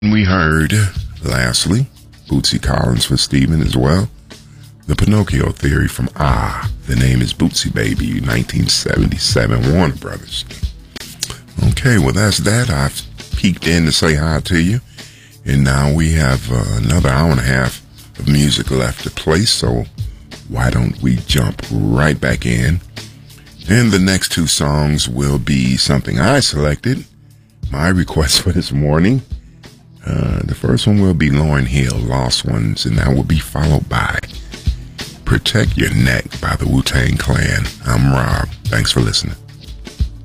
We heard, lastly, Bootsy Collins for Stephen as well. The Pinocchio Theory from the name is Bootsy Baby, 1977, Warner Brothers. Okay, well that's that. I've peeked in to say hi to you. And now we have another hour and a half of music left to play, so why don't we jump right back in? And the next two songs will be something I selected, my request for this morning. The first one will be Lauryn Hill, Lost Ones, and that will be followed by Protect Your Neck by the Wu-Tang Clan. I'm Rob. Thanks for listening.